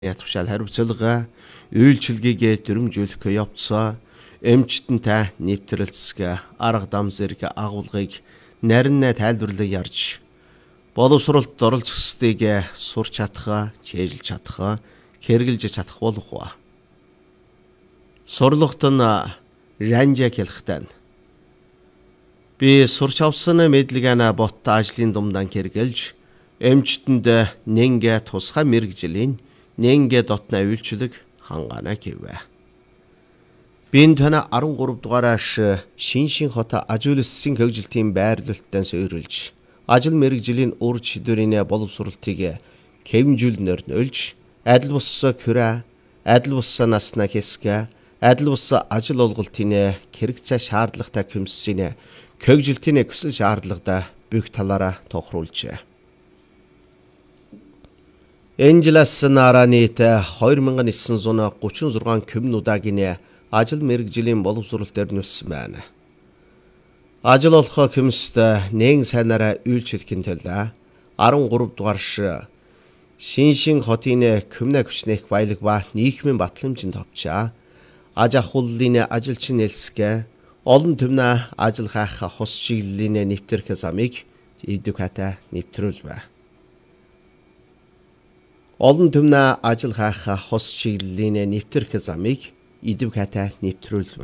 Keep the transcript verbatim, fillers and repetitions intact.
Ятвшаал хариуцлага үйлчилгээгээ дөрвөлжүүлэх явцаа эмчтэнтэй нэвтрэлцгээ арга дам зэрэг агуулгыг нарийн тайлбарлаж ярьж боловсролд оролцохстыг сурч чадхаа, чэжилж чадхаа, хэрэгжилж чадах болох ба. Сурлахт нь ранжа хэлхтэн. Би сурч авсан мэдлэгэнэ бот ажлын думдан хэрэгжилж эмчтэнд нэнгэ тусгай мэрэгжлийн нэнгэ дотна үйлчлэг хангаана гэвэ. Бин тана арван гурав дугаараас Шиншин хот ажуулсан хөгжилтийн байрлалтаас өөрөлж ажил мэрэгжлийн үр чидвэрийн боловсролтыг хэмжүүлнээр нөлж адил бус хүрээ адил бус насна хэсгэ адил бус ажил олголтын хэрэгцээ шаардлагатай хүмсийн хөгжилтийн хүсэл шаардлагатай бүх талаараа тохируулжээ. Энжелас наранит хоёр мянган ниссэн зуун гучин зургаан коммунудагийн ажил мэрэгжлийн боловсрол дээр нөссөн байна. Ажил олох хүмст нэн сайнараа үйлчлэхийн тулд арван гурав дугаарш Шиншин хотын коммуна хүчнэх баялаг ба нийгмийн батламжинд товчаа. Аж ахуйлын ажилчин нэлсгэ олон түмнэ ажил хаах хос чиглэлийн нэвтрэх замыг идэв хата нэвтрүүлвэ. Олон түмнэ ажил хаах хос чиглэлийн нэвтрэх замыг идэв хата нэвтрүүлвэ.